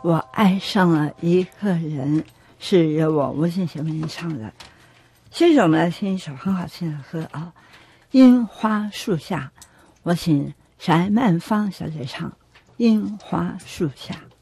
我爱上了一个人，是由我吴信贤为您唱的。接着我们来听一首很好听的歌啊，樱花树下，我请翟曼芳小姐唱《樱花树下》。